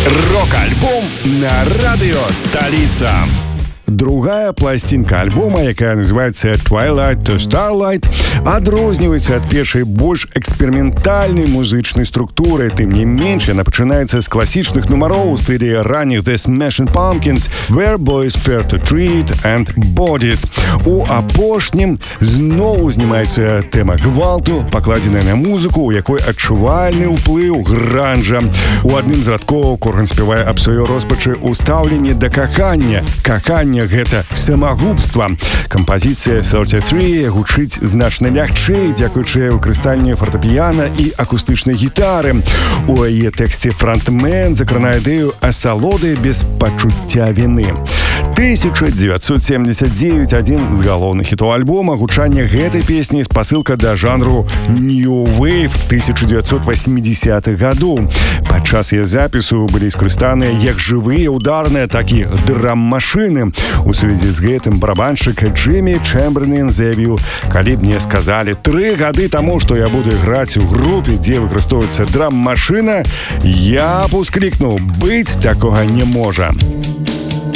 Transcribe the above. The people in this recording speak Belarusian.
Рок-альбом на радио «Столица». Другая пластинка альбома, якая называется «Twilight to Starlight», адрозніваецца ад першай больш эксперыментальнай музычнай структуры. Тым не менш, яна пачынаецца з класічных нумароў у стылі ранніх The Smashing Pumpkins, Where Boys Fair to Treat and Bodies. У апошнім зноў узнімаецца тэма гвалту, пакладзеная на музыку, у якой адчувальны ўплыў гранжа. У адным з радкоў Корган спявае аб сваёй роспачы ў стаўленні да кахання. Каханне гэта самагубства. Кампазіцыя 33 гучыць значна лягчэй, дзякуючы выкарыстанню фартэпіяна і акустычнай гітары. У яе тэксце фронтмен закранае ідэю асалоды без пачуцця віны. 1979 — адзін з галоўных хітоў альбома. Гучанне гэтай песні — спасылка да жанру New Wave 1980-х гадоў. Падчас яе запісу былі скарыстаныя як жывыя ударныя, так і драм-машыны. У сувязі з гэтым барабаншчык Джиммі Чэмберлен заявіў: «Калі б мне сказалі 3 гады таму, што я буду граць у групе, дзе выкарыстоўваецца драм-машына, я б усклікнуў: быць такога не можа».